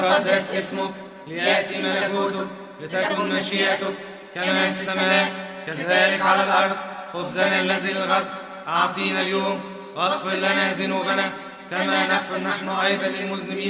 ليتقدس اسمك، ليأتي ملكوتك، لتكن مشيئتك كما في السماء كذلك على الأرض. خبزنا الذي للغد أعطينا اليوم، واغفر لنا ذنوبنا كما نغفر نحن أيضا للمذنبين